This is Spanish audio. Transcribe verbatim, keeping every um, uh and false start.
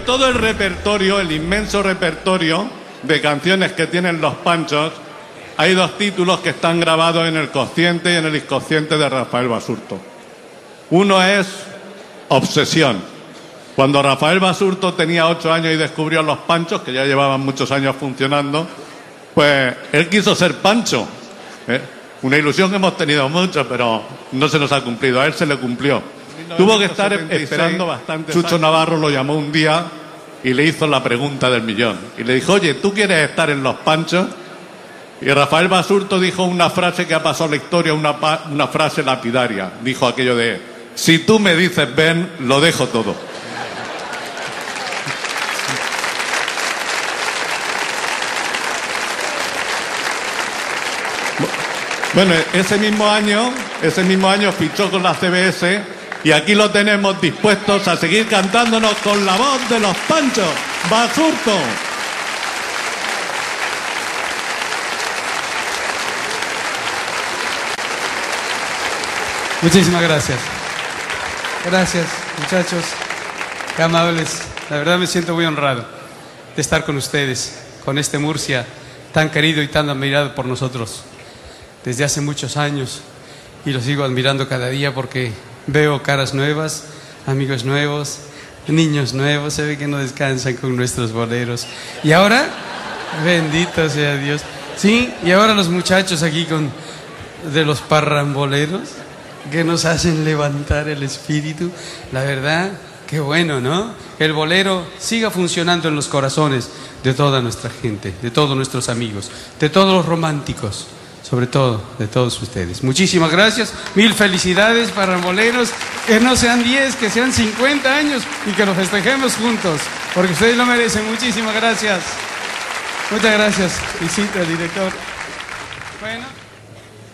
todo el repertorio, el inmenso repertorio de canciones que tienen los Panchos, hay dos títulos que están grabados en el consciente y en el inconsciente de Rafael Basurto. Uno es Obsesión. Cuando Rafael Basurto tenía ocho años y descubrió los Panchos, que ya llevaban muchos años funcionando, pues él quiso ser Pancho. ¿eh? Una ilusión que hemos tenido mucho, pero no se nos ha cumplido. A él se le cumplió. Tuvo que estar esperando bastante. Chucho Navarro lo llamó un día y le hizo la pregunta del millón. Y le dijo, oye, ¿tú quieres estar en los Panchos? Y Rafael Basurto dijo una frase que ha pasado a la historia, una, una frase lapidaria. Dijo aquello de, si tú me dices ven, lo dejo todo. Bueno, ese mismo año, ese mismo año fichó con la C B S y aquí lo tenemos dispuestos a seguir cantándonos con la voz de los Panchos, Basurto. Muchísimas gracias. Gracias, muchachos. Qué amables. La verdad me siento muy honrado de estar con ustedes, con este Murcia tan querido y tan admirado por nosotros desde hace muchos años, y lo sigo admirando cada día porque veo caras nuevas, amigos nuevos, niños nuevos. Se ve que no descansan con nuestros boleros. Y ahora, bendito sea Dios. Sí, y ahora los muchachos aquí con de los parramboleros que nos hacen levantar el espíritu. La verdad, qué bueno, ¿no? Que el bolero siga funcionando en los corazones de toda nuestra gente, de todos nuestros amigos, de todos los románticos, sobre todo de todos ustedes. Muchísimas gracias, mil felicidades para Ramboleros, que no sean diez, que sean cincuenta años y que lo festejemos juntos, porque ustedes lo merecen. Muchísimas gracias. Muchas gracias, visita, director. Bueno.